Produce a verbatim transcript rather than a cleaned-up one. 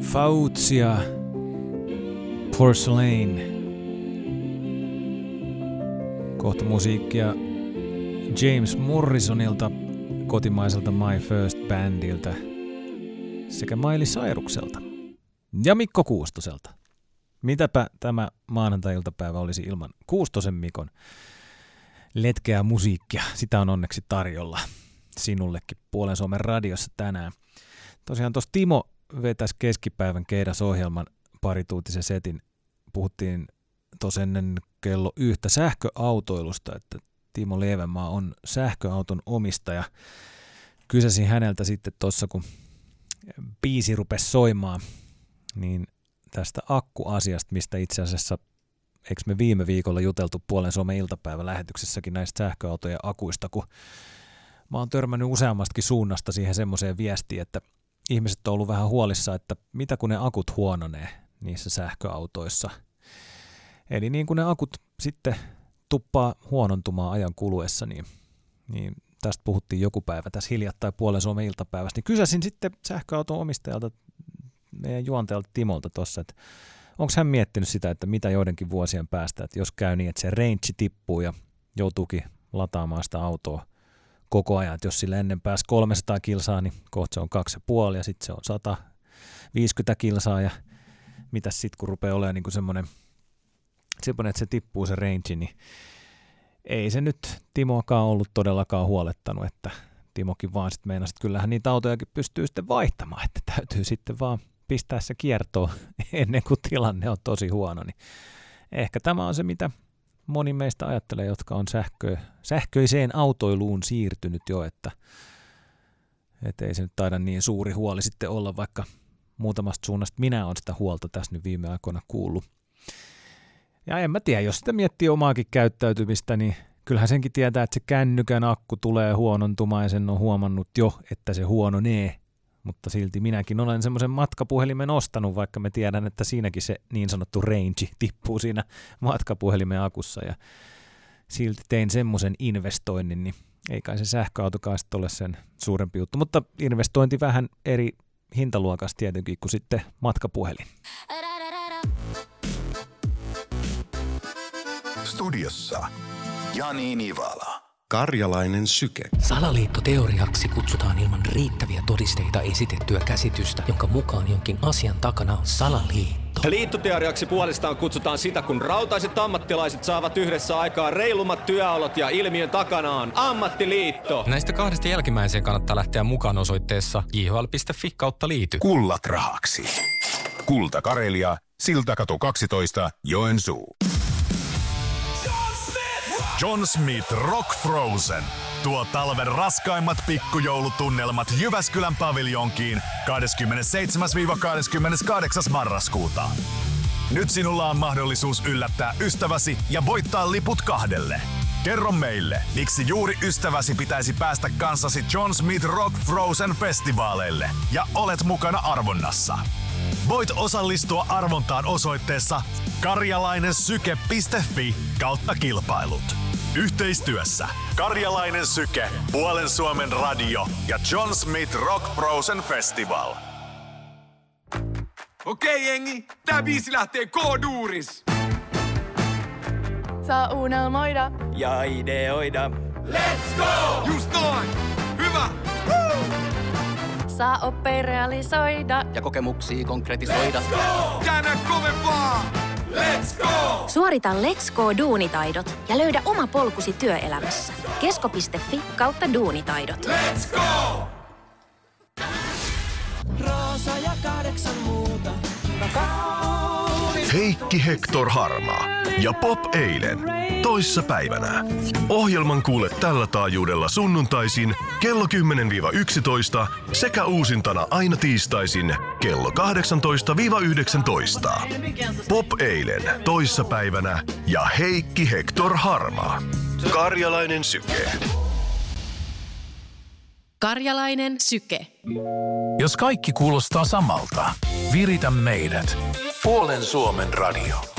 Fauzia, Porcelain. Kohta musiikkia James Morrisonilta, kotimaiselta My First Bandilta sekä Miley Cyrukselta ja Mikko Kuustoselta. Mitäpä tämä maanantai-iltapäivä olisi ilman Kuustosen Mikon letkeää musiikkia. Sitä on onneksi tarjolla sinullekin Puolen Suomen radiossa tänään. Tosiaan tuossa Timo vetäisi keskipäivän keidasohjelman parituutisen setin. Puhuttiin tuossa ennen kello yhtä sähköautoilusta, että Timo Lievenmaa on sähköauton omistaja. Kysäsin häneltä sitten tuossa, kun biisi rupesi soimaan, niin tästä akkuasiasta, mistä itse asiassa, eikö me viime viikolla juteltu Puolen Suomen iltapäivän lähetyksessäkin näistä sähköautojen akuista, kun mä oon törmännyt useammastakin suunnasta siihen semmoiseen viestiin, että ihmiset on ollut vähän huolissa, että mitä kun ne akut huononee niissä sähköautoissa. Eli niin kuin ne akut sitten tuppaa huonontumaan ajan kuluessa, niin, niin tästä puhuttiin joku päivä tässä hiljattain Puolen Suomen iltapäivässä. Niin kysäsin sitten sähköauton omistajalta, meidän juontajalta Timolta tuossa, että onko hän miettinyt sitä, että mitä joidenkin vuosien päästä, että jos käy niin, että se range tippuu ja joutuukin lataamaan sitä autoa koko ajan, että jos sillä ennen pääsi kolmesataa kilsaa, niin kohta se on kaksi ja puoli ja sitten se on sata viisikymmentä kilsaa ja mitäs sitten kun rupeaa olemaan niin semmoinen, semmoinen, että se tippuu se range, niin ei se nyt Timoakaan ollut todellakaan huolettanut, että Timokin vaan sitten meinasi, että kyllähän niitä autojakin pystyy sitten vaihtamaan, että täytyy sitten vaan pistää se kiertoon ennen kuin tilanne on tosi huono, niin ehkä tämä on se, mitä moni meistä ajattelee, jotka on sähkö, sähköiseen autoiluun siirtynyt jo, että et ei se nyt taida niin suuri huoli sitten olla, vaikka muutamasta suunnasta minä olen sitä huolta tässä nyt viime aikoina kuullut. Ja en mä tiedä, jos sitä miettii omaakin käyttäytymistä, niin kyllähän senkin tietää, että se kännykän akku tulee huonontumaan ja sen on huomannut jo, että se huononee. Mutta silti minäkin olen semmoisen matkapuhelimen ostanut, vaikka me tiedän, että siinäkin se niin sanottu range tippuu siinä matkapuhelimen akussa. Ja silti tein semmoisen investoinnin, niin ei kai se sähköautokaan sitten ole sen suurempi juttu. Mutta investointi vähän eri hintaluokasta tietenkin kuin sitten matkapuhelin. Studiossa Jani Nivala. Karjalainen syke. Salaliittoteoriaksi kutsutaan ilman riittäviä todisteita esitettyä käsitystä, jonka mukaan jonkin asian takana on salaliitto. Liittoteoriaksi puolestaan kutsutaan sitä, kun rautaiset ammattilaiset saavat yhdessä aikaan reilummat työolot ja ilmiön takana on ammattiliitto. Näistä kahdesta jälkimmäiseen kannattaa lähteä mukaan osoitteessa j h l piste f i kautta liity. Kullat rahaksi. Kulta Karelia, Siltakatu kaksitoista, Joensuu. John Smith Rock Frozen tuo talven raskaimmat pikkujoulutunnelmat Jyväskylän paviljonkiin kahdeskymmenesseitsemäs kahdeskymmeneskahdeksas marraskuuta. Nyt sinulla on mahdollisuus yllättää ystäväsi ja voittaa liput kahdelle. Kerro meille, miksi juuri ystäväsi pitäisi päästä kanssasi John Smith Rock Frozen festivaaleille ja olet mukana arvonnassa. Voit osallistua arvontaan osoitteessa karjalainensyke piste f i kautta kilpailut. Yhteistyössä Karjalainen Syke, Puolen Suomen radio ja John Smith Rock Frozen Festival. Okei jengi, tää biisi lähtee K-duuris. Saa unelmoida Ja ideoida. Let's go! Just noin! Hyvä! Woo! saa oppia realisoida Ja kokemuksia konkretisoida. Let's go! Käännä kovempaa! Let's go! Suorita Let's Go -duunitaidot ja löydä oma polkusi työelämässä. kesko piste f i kautta duunitaidot. Let's go! Roosa ja kahdeksan muuta. Heikki Hector Harmaa ja Pop Eilen toissa päivänä. Ohjelman kuule tällä taajuudella sunnuntaisin kello kymmenen yksitoista sekä uusintana aina tiistaisin kello kahdeksantoista yhdeksäntoista. Pop Eilen toissa päivänä ja Heikki Hector Harmaa. Karjalainen Syke. Karjalainen Syke. Jos kaikki kuulostaa samalta, viritä meidät. Puolen Suomen radio.